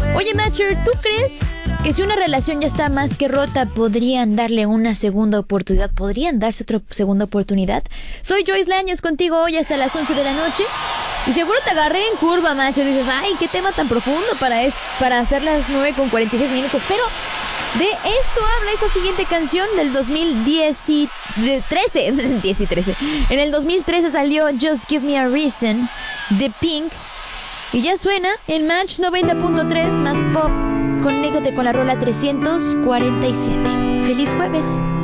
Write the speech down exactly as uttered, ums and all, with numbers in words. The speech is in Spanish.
Oye, Matcher, ¿tú crees que si una relación ya está más que rota, podrían darle una segunda oportunidad? ¿Podrían darse otra segunda oportunidad? Soy Joyce Leaños contigo hoy hasta las once de la noche. Y seguro te agarré en curva, Matcher. Dices, ay, qué tema tan profundo para, es para hacer las nueve con cuarenta y seis minutos. Pero de esto habla esta siguiente canción del dos mil diez y trece. diez y trece. En el dos mil trece salió Just Give Me a Reason de Pink. Y ya suena en Match noventa punto tres más pop. Conéctate con la rola trescientos cuarenta y siete. ¡Feliz jueves!